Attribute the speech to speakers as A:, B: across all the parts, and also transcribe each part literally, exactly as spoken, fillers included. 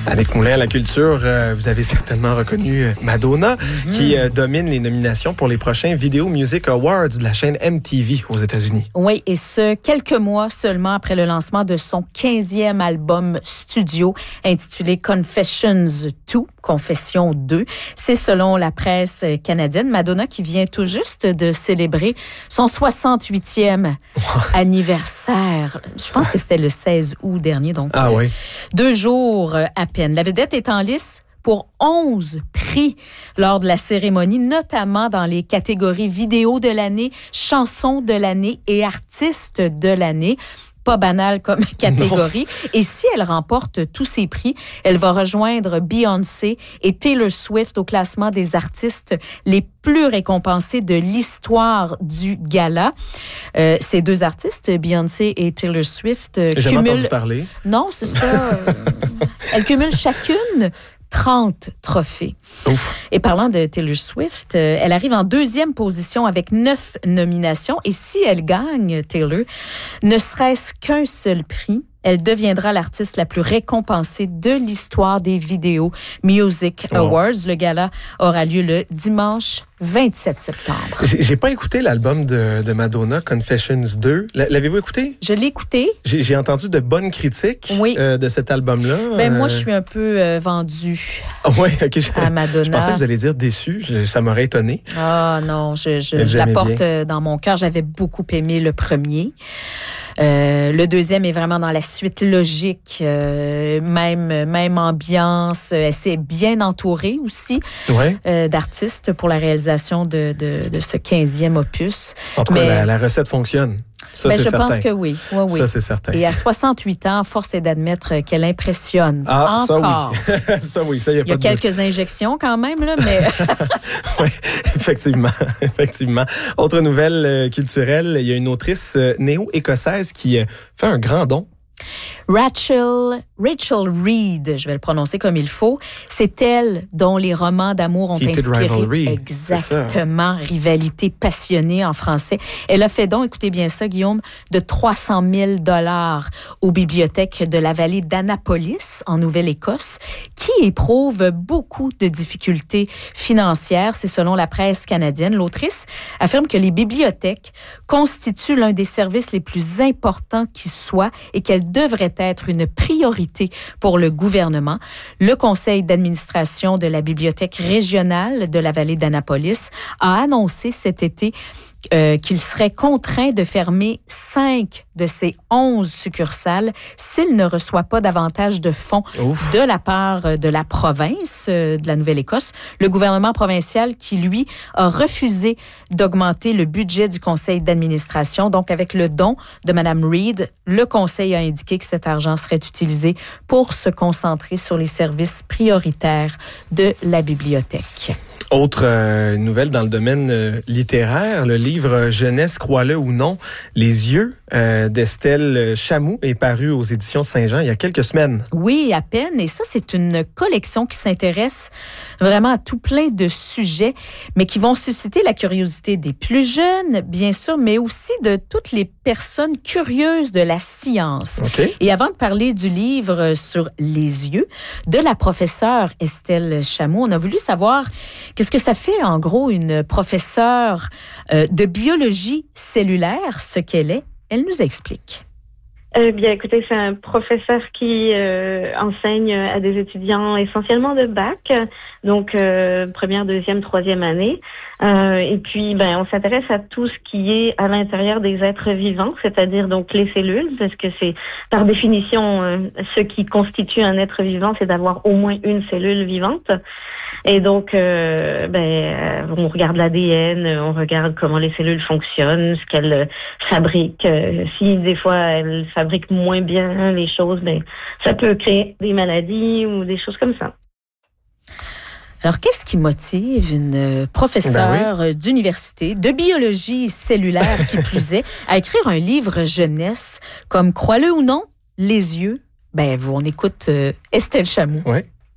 A: Avec Moulin à la culture, euh, vous avez certainement reconnu euh, Madonna, mm-hmm. qui euh, domine les nominations pour les prochains Video Music Awards de la chaîne M T V aux États-Unis.
B: Oui, et ce, quelques mois seulement après le lancement de son quinzième album studio intitulé Confessions deux, Confession deux. C'est selon la presse canadienne, Madonna qui vient tout juste de célébrer son soixante-huitième anniversaire. Je pense que c'était le seize août dernier, donc
A: ah,
B: euh,
A: oui.
B: deux jours euh, à peine. La vedette est en lice pour onze prix lors de la cérémonie, notamment dans les catégories vidéo de l'année, chanson de l'année et artiste de l'année. Pas banal comme catégorie. Non. Et si elle remporte tous ces prix, elle va rejoindre Beyoncé et Taylor Swift au classement des artistes les plus récompensés de l'histoire du gala. Euh, ces deux artistes, Beyoncé et Taylor Swift, euh,
A: J'ai
B: cumulent...
A: jamais entendu parler.
B: Non, c'est ça. Elles cumulent chacune trente trophées.
A: Ouf.
B: Et parlant de Taylor Swift, euh, elle arrive en deuxième position avec neuf nominations. Et si elle gagne, Taylor, ne serait-ce qu'un seul prix, elle deviendra l'artiste la plus récompensée de l'histoire des Video Music Awards. Oh. Le gala aura lieu le dimanche vingt-sept septembre.
A: J'ai, j'ai pas écouté l'album de, de Madonna, Confessions deux. L'avez-vous écouté?
B: Je l'ai écouté.
A: J'ai, j'ai entendu de bonnes critiques
B: oui.
A: euh, de cet album-là.
B: Ben,
A: euh...
B: moi, je suis un peu euh, vendue
A: ah, ouais, okay. je,
B: à Madonna.
A: Je pensais que vous alliez dire déçu. Je, ça m'aurait étonné.
B: Ah non, je, je, je la porte bien. Dans mon cœur. J'avais beaucoup aimé le premier. Euh, le deuxième est vraiment dans la suite logique, euh, même, même ambiance. Elle s'est bien entourée aussi
A: ouais.
B: euh, d'artistes pour la réalisation de, de, de ce quinzième opus.
A: En tout cas, la, la recette fonctionne. Ça,
B: ben,
A: c'est
B: je
A: certain.
B: pense que oui. oui, oui.
A: Ça, c'est certain.
B: Et à soixante-huit ans, force est d'admettre qu'elle impressionne.
A: Ah,
B: encore.
A: ça oui. ça oui, ça, il y a pas
B: Il y a
A: de
B: quelques doute. Injections quand même, là, mais...
A: oui, effectivement, effectivement. Autre nouvelle euh, culturelle, il y a une autrice euh, néo-écossaise qui euh, fait un grand don.
B: Rachel, Rachel Reed, je vais le prononcer comme il faut, c'est elle dont les romans d'amour ont
A: Heated
B: inspiré
A: Rivalry.
B: exactement rivalité passionnée en français. Elle a fait don, écoutez bien ça Guillaume, de trois cent mille dollars aux bibliothèques de la vallée d'Annapolis en Nouvelle-Écosse, qui éprouvent beaucoup de difficultés financières. C'est selon la presse canadienne. L'autrice affirme que les bibliothèques constituent l'un des services les plus importants qui soit et qu'elles devrait être une priorité pour le gouvernement. Le conseil d'administration de la bibliothèque régionale de la vallée d'Annapolis a annoncé cet été euh, qu'il serait contraint de fermer cinq de ses onze succursales s'il ne reçoit pas davantage de fonds Ouf. de la part de la province euh, de la Nouvelle-Écosse. Le gouvernement provincial qui, lui, a refusé d'augmenter le budget du conseil d'administration. Donc, avec le don de Mme Reed, le conseil a indiqué que cet argent serait utilisé pour se concentrer sur les services prioritaires de la bibliothèque.
A: Autre euh, nouvelle dans le domaine euh, littéraire, le livre Jeunesse, crois-le ou non, Les yeux euh, d'Estelle Chamou est paru aux éditions Saint-Jean il y a quelques semaines.
B: Oui, à peine. Et ça, c'est une collection qui s'intéresse vraiment à tout plein de sujets, mais qui vont susciter la curiosité des plus jeunes, bien sûr, mais aussi de toutes les personnes curieuses de la science.
A: Okay.
B: Et avant de parler du livre sur les yeux de la professeure Estelle Chamou, on a voulu savoir qu'est-ce que ça fait, en gros, une professeure euh, de biologie cellulaire, ce qu'elle est. Elle nous explique.
C: Eh bien, écoutez, c'est un professeur qui euh, enseigne à des étudiants essentiellement de bac, donc euh, première, deuxième, troisième année. Euh, et puis, ben, on s'intéresse à tout ce qui est à l'intérieur des êtres vivants, c'est-à-dire donc les cellules, parce que c'est par définition euh, ce qui constitue un être vivant, c'est d'avoir au moins une cellule vivante. Et donc, euh, ben, on regarde l'A D N, on regarde comment les cellules fonctionnent, ce qu'elles fabriquent. Si des fois elles fabriquent moins bien les choses, ben, ça peut créer des maladies ou des choses comme ça.
B: Alors, qu'est-ce qui motive une professeure ben oui. d'université de biologie cellulaire, qui plus est, à écrire un livre jeunesse comme, crois-le ou non, Les yeux? Ben, on écoute euh, Estelle Chamou.
A: Oui.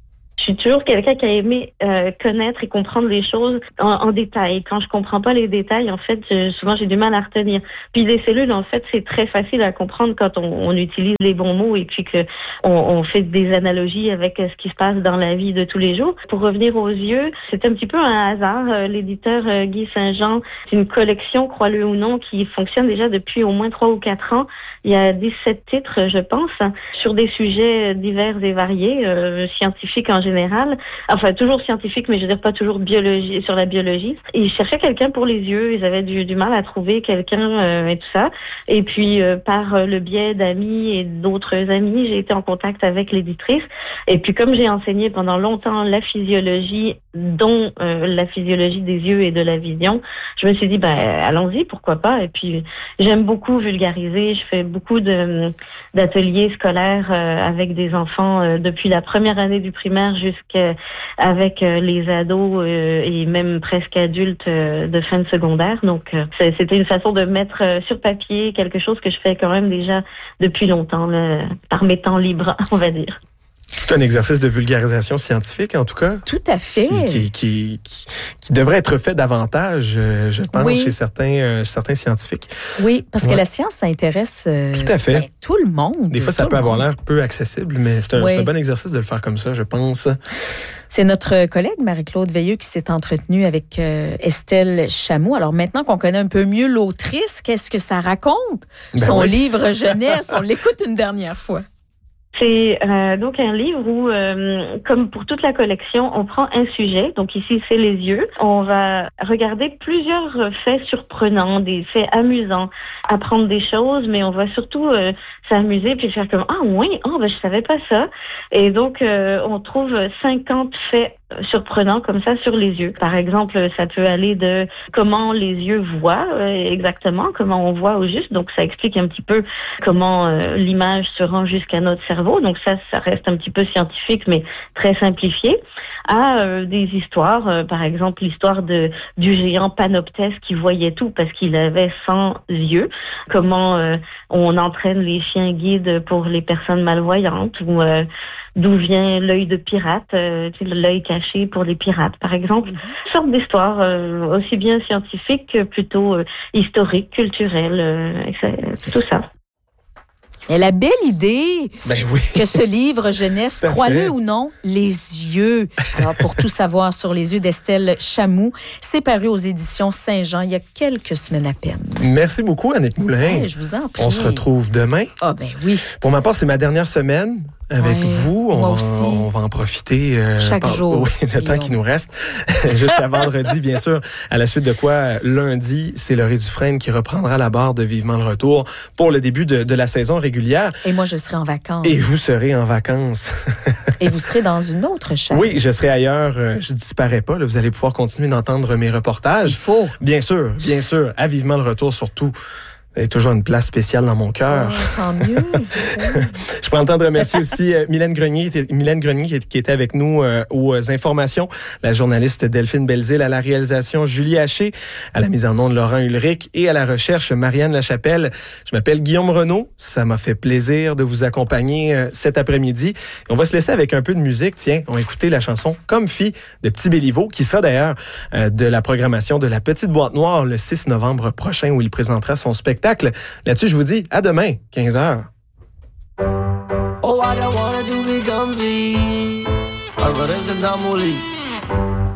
C: Je suis toujours quelqu'un qui a aimé euh, connaître et comprendre les choses en, en détail. Quand je comprends pas les détails, en fait, je, souvent j'ai du mal à retenir. Puis les cellules, en fait, c'est très facile à comprendre quand on, on utilise les bons mots et puis que on, on fait des analogies avec ce qui se passe dans la vie de tous les jours. Pour revenir aux yeux, c'est un petit peu un hasard. Euh, l'éditeur euh, Guy Saint-Jean, c'est une collection, crois-le ou non, qui fonctionne déjà depuis au moins trois ou quatre ans. Il y a dix-sept titres, je pense, sur des sujets divers et variés, euh, scientifiques en général. Enfin, toujours scientifiques, mais je veux dire pas toujours biologie, sur la biologie. Ils cherchaient quelqu'un pour les yeux. Ils avaient du, du mal à trouver quelqu'un euh, et tout ça. Et puis, euh, par le biais d'amis et d'autres amis, j'ai été en contact avec l'éditrice. Et puis, comme j'ai enseigné pendant longtemps la physiologie, dont euh, la physiologie des yeux et de la vision, je me suis dit, ben, allons-y, pourquoi pas. Et puis, j'aime beaucoup vulgariser. Je fais beaucoup de d'ateliers scolaires euh, avec des enfants euh, depuis la première année du primaire jusqu'à avec euh, les ados euh, et même presque adultes euh, de fin de secondaire. Donc, euh, c'était une façon de mettre euh, sur papier quelque chose que je fais quand même déjà depuis longtemps, là, par mes temps libres, on va dire.
A: C'est un exercice de vulgarisation scientifique, en tout cas.
B: Tout à fait.
A: Qui, qui, qui, qui, qui devrait être fait davantage, euh, je pense, oui. chez certains, euh, certains scientifiques.
B: Oui, parce
A: ouais.
B: que la science, ça intéresse euh,
A: tout, à fait.
B: Ben, tout le monde.
A: Des fois, ça peut avoir l'air peu accessible, mais c'est un, oui. c'est un bon exercice de le faire comme ça, je pense.
B: C'est notre collègue Marie-Claude Veilleux qui s'est entretenue avec euh, Estelle Chamoux. Alors maintenant qu'on connaît un peu mieux l'autrice, qu'est-ce que ça raconte? Ben Son oui. livre jeunesse, on l'écoute une dernière fois.
C: C'est euh, donc un livre où, euh, comme pour toute la collection, on prend un sujet. Donc ici, c'est les yeux. On va regarder plusieurs faits surprenants, des faits amusants, apprendre des choses, mais on va surtout euh, s'amuser puis faire comme « Ah oui, oh, ben, je savais pas ça ». Et donc, euh, on trouve cinquante faits surprenants comme ça sur les yeux. Par exemple, ça peut aller de comment les yeux voient euh, exactement, comment on voit au juste. Donc, ça explique un petit peu comment euh, l'image se rend jusqu'à notre cerveau. Donc, ça, ça reste un petit peu scientifique, mais très simplifié. À euh, des histoires, euh, par exemple, l'histoire de du géant Panoptès qui voyait tout parce qu'il avait cent yeux. Comment euh, on entraîne les chiens guides pour les personnes malvoyantes ou euh, d'où vient l'œil de pirate, euh, l'œil caché pour les pirates, par exemple. Une sorte d'histoire euh, aussi bien scientifique que plutôt euh, historique, culturelle, euh, tout ça.
B: Et la belle idée
A: ben oui.
B: que ce livre jeunesse, crois-le ou non, les yeux. Alors, pour tout savoir sur les yeux d'Estelle Chamoux, c'est paru aux éditions Saint-Jean il y a quelques semaines à peine.
A: Merci beaucoup, Annick Moulin.
B: Ouais, je vous en prie.
A: On se retrouve demain.
B: Ah oh, ben oui.
A: Pour ma part, c'est ma dernière semaine avec
B: ouais,
A: vous. On
B: moi
A: va,
B: aussi.
A: on va en profiter. Euh,
B: Chaque
A: par,
B: jour.
A: Oui, le temps qui nous reste. Jusqu'à vendredi, bien sûr. À la suite de quoi, lundi, c'est Laurie Dufresne qui reprendra la barre de Vivement le retour pour le début de, de la saison régulière.
B: Et moi, je serai en vacances.
A: Et vous serez en vacances.
B: Et vous serez dans une autre chaîne.
A: Oui, je serai ailleurs. Je disparais pas. Là. Vous allez pouvoir continuer d'entendre mes reportages.
B: Il faut.
A: Bien sûr, bien sûr. À Vivement le retour, surtout. Il y a toujours une place spéciale dans mon cœur.
B: Ouais, tant mieux.
A: Je prends le temps de remercier aussi euh, Mylène Grenier, Mylène Grenier qui, qui était avec nous euh, aux informations, la journaliste Delphine Belzile, à la réalisation Julie Haché, à la mise en onde Laurent Ulrich et à la recherche Marianne Lachapelle. Je m'appelle Guillaume Renaud. Ça m'a fait plaisir de vous accompagner euh, cet après-midi. Et on va se laisser avec un peu de musique. Tiens, on va écouter la chanson Comme Fille de Petit Béliveau, qui sera d'ailleurs euh, de la programmation de la Petite Boîte Noire le six novembre prochain où il présentera son spectacle. Là-dessus, je vous dis à demain, quinze heures.
D: Oh, I don't wanna do be comfy. I run as the